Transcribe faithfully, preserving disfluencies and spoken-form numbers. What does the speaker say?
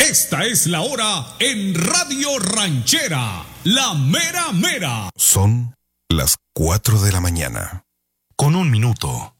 Esta es la hora en Radio Ranchera, la mera mera. Son las cuatro de la mañana, con un minuto.